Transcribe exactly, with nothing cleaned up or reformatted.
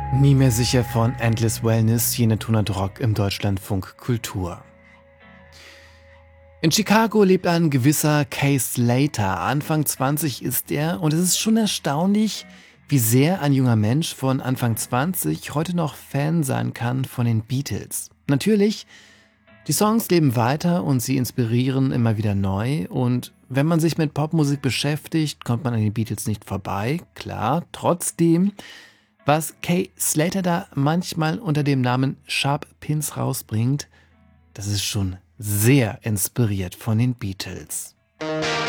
Nie mehr sicher von Endless Wellness, jene Tonart Rock im Deutschlandfunk Kultur. In Chicago lebt ein gewisser Kay Slater. Anfang zwanzig ist er und es ist schon erstaunlich, wie sehr ein junger Mensch von Anfang zwanzig heute noch Fan sein kann von den Beatles. Natürlich, die Songs leben weiter und sie inspirieren immer wieder neu und wenn man sich mit Popmusik beschäftigt, kommt man an den Beatles nicht vorbei, klar. Trotzdem, was Kay Slater da manchmal unter dem Namen Sharp Pins rausbringt, das ist schon sehr inspiriert von den Beatles.